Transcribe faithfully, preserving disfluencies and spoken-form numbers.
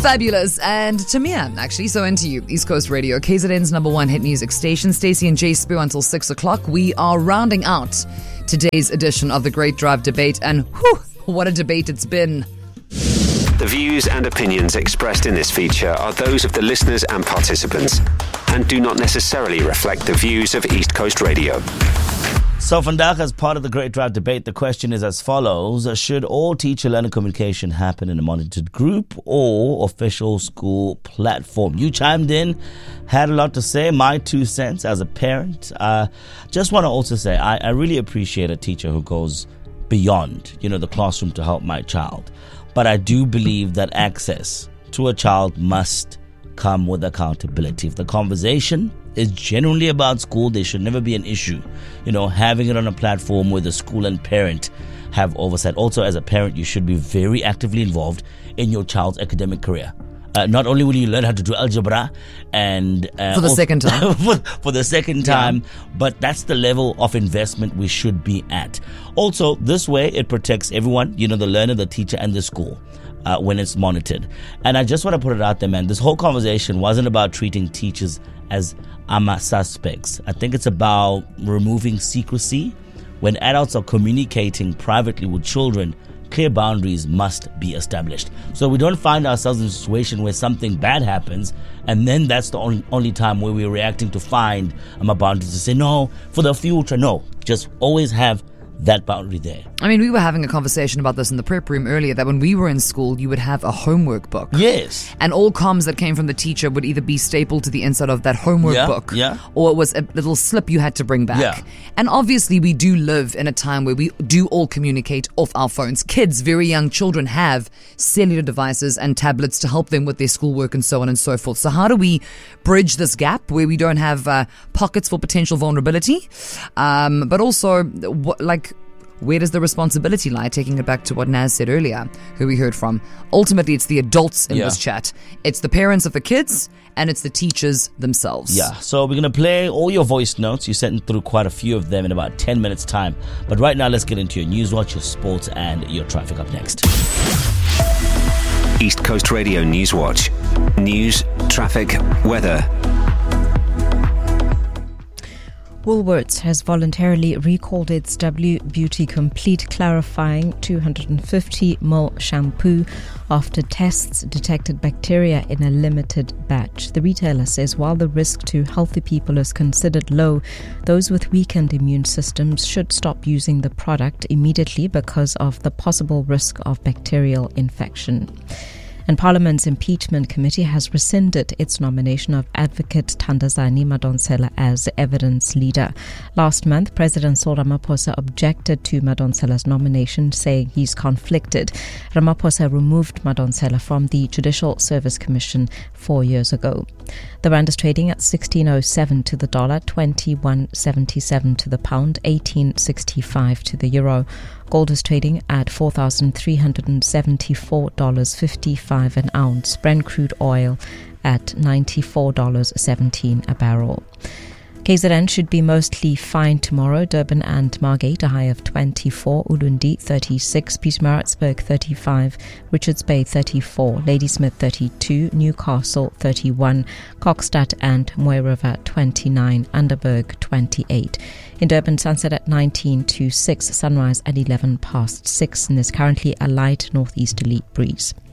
Fabulous. And Tamia, actually, so into you. East Coast Radio, K Z N's number one hit music station. Stacey and Jay Spoo until six o'clock. We are rounding out today's edition of the Great Drive Debate. And whew, what a debate it's been. The views and opinions expressed in this feature are those of the listeners and participants and do not necessarily reflect the views of East Coast Radio. So, vandaag, as part of the Great Drive Debate, the question is as follows. Should all teacher-learner communication happen in a monitored group or official school platform? You chimed in, had a lot to say. My two cents as a parent. Uh, just want to also say, I, I really appreciate a teacher who goes beyond, you know, the classroom to help my child. But I do believe that access to a child must come with accountability. If the conversation is genuinely about school, there should never be an issue, you know, having it on a platform where the school and parent have oversight. Also, as a parent, you should be very actively involved in your child's academic career. Uh, not only will you learn how to do algebra and uh, for the also, second time, for, for the second time, yeah. but that's the level of investment we should be at. Also, this way it protects everyone, you know, the learner, the teacher, and the school. Uh, when it's monitored. And I just want to put it out there, man, this whole conversation wasn't about treating teachers as ama suspects. I think it's about removing secrecy. When adults are communicating privately with children, clear boundaries must be established. So we don't find ourselves in a situation where something bad happens and then that's the only, only time where we're reacting to find um, a boundary to say, no, for the future, no. Just always have that boundary there. I mean, we were having a conversation about this in the prep room earlier, that when we were in school, you would have a homework book. Yes. And all comms that came from the teacher would either be stapled to the inside of that homework yeah, book, yeah. or it was a little slip you had to bring back. Yeah. And obviously, we do live in a time where we do all communicate off our phones. Kids, very young children, have cellular devices and tablets to help them with their schoolwork and so on and so forth. So how do we bridge this gap where we don't have uh, pockets for potential vulnerability? Um, but also, what, like, where does the responsibility lie? Taking it back to what Naz said earlier, who we heard from. Ultimately, it's the adults in yeah. this chat. It's the parents of the kids, and it's the teachers themselves. Yeah, so we're going to play all your voice notes. You sent through quite a few of them in about ten minutes time. But right now, let's get into your news watch, your sports, and your traffic up next. East Coast Radio News Watch. News, traffic, weather. Woolworths has voluntarily recalled its W Beauty Complete Clarifying two hundred fifty milliliter shampoo after tests detected bacteria in a limited batch. The retailer says while the risk to healthy people is considered low, those with weakened immune systems should stop using the product immediately because of the possible risk of bacterial infection. And Parliament's Impeachment Committee has rescinded its nomination of Advocate Thandazani Madonsela as evidence leader. Last month, President Cyril Ramaphosa objected to Madonsela's nomination, saying he's conflicted. Ramaphosa removed Madonsela from the Judicial Service Commission four years ago. The rand is trading at sixteen oh seven to the dollar, twenty-one seventy-seven to the pound, eighteen sixty-five to the euro. Gold is trading at four thousand three hundred seventy-four dollars fifty-five an ounce. Brent crude oil at ninety-four dollars seventeen a barrel. K Z N should be mostly fine tomorrow. Durban and Margate, a high of twenty-four. Ulundi, thirty-six. Pietermaritzburg, thirty-five. Richards Bay, thirty-four. Ladysmith, thirty-two. Newcastle, thirty-one. Kokstad and Mooi River, twenty-nine. Underberg, twenty-eight. In Durban, sunset at nineteen to six. Sunrise at eleven past six. And there's currently a light northeasterly breeze.